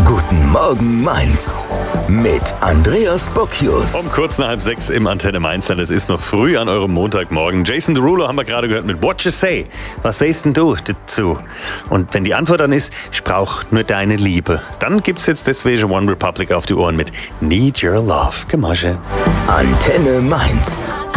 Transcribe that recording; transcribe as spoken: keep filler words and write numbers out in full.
Guten Morgen Mainz mit Andreas Bocchius. Um kurz nach halb sechs im Antenne Mainzland. Es ist noch früh an eurem Montagmorgen. Jason Derulo haben wir gerade gehört mit What You Say. Was sagst denn du dazu? Und wenn die Antwort dann ist, ich brauch nur deine Liebe, dann gibt's jetzt deswegen One Republic auf die Ohren mit Need Your Love. Gemasche. Antenne Mainz.